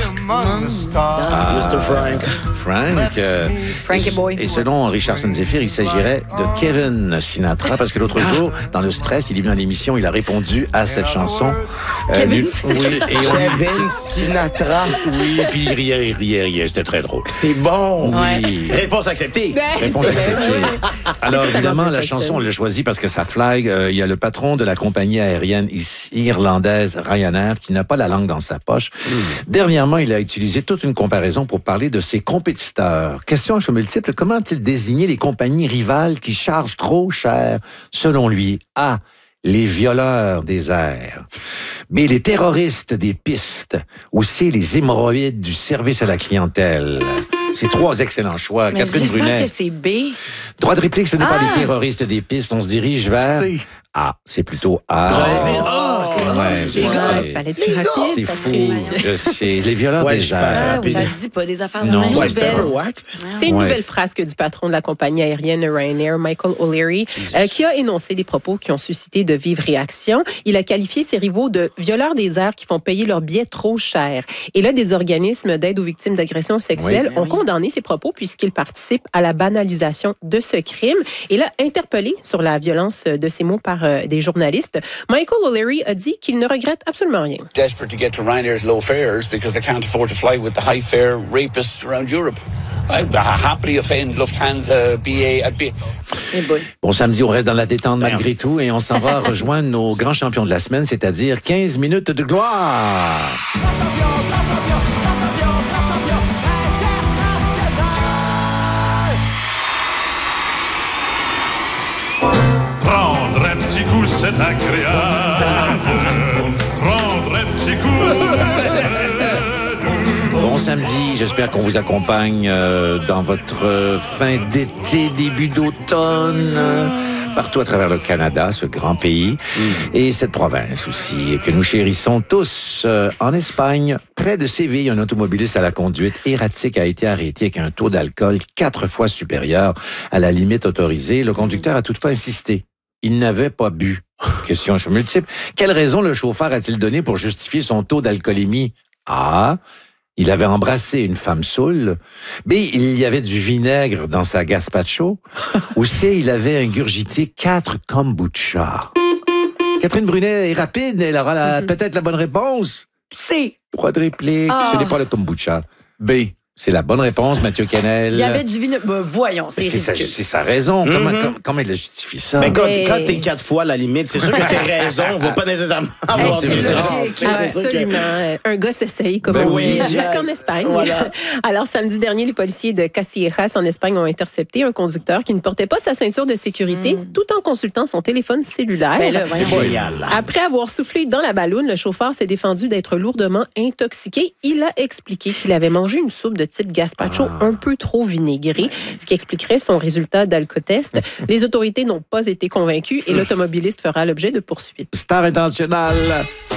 Mr. Frank. Frankie Boy. Et selon Richardson Zephyr, il s'agirait de Kevin Sinatra, parce que l'autre jour, dans le stress, il est venu à l'émission, il a répondu à cette chanson. Kevin Kevin Sinatra. Oui, puis il riait. C'était très drôle. C'est bon. Oui. Réponse acceptée. Réponse acceptée. Alors, évidemment, la chanson, on l'a choisie parce que ça flag. Il y a le patron de la compagnie aérienne irlandaise Ryanair qui n'a pas la langue dans sa poche. Dernièrement, il a utilisé toute une comparaison pour parler de ses compétiteurs. Question à choix multiple, comment a-t-il désigné les compagnies rivales qui chargent trop cher, selon lui? A. Les violeurs des airs. B. Les terroristes des pistes. Ou C. Les hémorroïdes du service à la clientèle. C'est trois excellents choix. Mais Catherine Brunet. j'espère que c'est B. Droit de réplique, ce n'est pas les terroristes des pistes. On se dirige vers... C. A. C'est plutôt A. J'allais dire c'est Ouais, je sais. Fallait être plus rapide. C'est fou. Je sais. Les violeurs Ouais, des je pense airs. Ça se dit pas des affaires de Non. même. Ouais, c'était un peu whack. C'est une Ouais. nouvelle frasque du patron de la compagnie aérienne Ryanair, Michael O'Leary, qui a énoncé des propos qui ont suscité de vives réactions. Il a qualifié ses rivaux de violeurs des airs qui font payer leurs billets trop cher. Et là, des organismes d'aide aux victimes d'agressions sexuelles ont condamné ces propos puisqu'ils participent à la banalisation de ce crime. Et là, interpellé sur la violence de ces mots par des journalistes, Michael O'Leary a dit qu'il ne regrette absolument rien. Desperate to get to Ryanair's low fares because they can't afford to fly with the high fare rapists around Europe. I happily offend Lufthansa, BA. Bon, samedi, on reste dans la détente malgré tout et on s'en va rejoindre nos grands champions de la semaine, c'est-à-dire 15 minutes de gloire. Prendre un petit coup, c'est agréable. Prendre un petit coup, Bon samedi, j'espère qu'on vous accompagne dans votre fin d'été, début d'automne, partout à travers le Canada, ce grand pays, et cette province aussi, que nous chérissons tous. En Espagne, près de Séville, un automobiliste à la conduite erratique a été arrêté avec un taux d'alcool 4 fois supérieur à la limite autorisée. Le conducteur a toutefois insisté. Il n'avait pas bu. Question multiple. Quelle raison le chauffeur a-t-il donné pour justifier son taux d'alcoolémie? A. Il avait embrassé une femme saoule. B. Il y avait du vinaigre dans sa gazpacho. Ou C. Il avait ingurgité 4 kombucha. Catherine Brunet est rapide. Elle aura peut-être la bonne réponse. C. Droit de réplique. Ce n'est pas le kombucha. B. C'est la bonne réponse, Mathieu Canel. Il y avait du vinaigre. Voyons, c'est ridicule. C'est sa raison. Comment il a justifié ça? Mais quand t'es 4 fois à la limite, c'est sûr que t'as raison. On va pas nécessairement avoir c'est des vrai. logiques. Absolument. Un gars s'essaye, comme on oui. dit, jusqu'en Espagne. Voilà. Alors, samedi dernier, les policiers de Castillejas, en Espagne, ont intercepté un conducteur qui ne portait pas sa ceinture de sécurité tout en consultant son téléphone cellulaire. Ben là, voyons. Génial. Après avoir soufflé dans la balloune, le chauffeur s'est défendu d'être lourdement intoxiqué. Il a expliqué qu'il avait mangé une soupe de type gazpacho un peu trop vinaigrée, ce qui expliquerait son résultat d'alcotest. Les autorités n'ont pas été convaincues et l'automobiliste fera l'objet de poursuites. Star internationale.